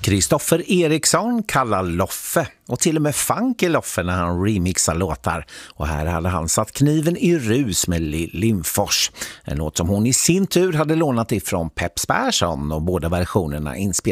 Kristoffer Eriksson kallar Loffe och till och med Funky Loffe när han remixar låtar. Och här hade han satt kniven i rus med Limfors. En låt som hon i sin tur hade lånat ifrån Peps Persson och båda versionerna inspelade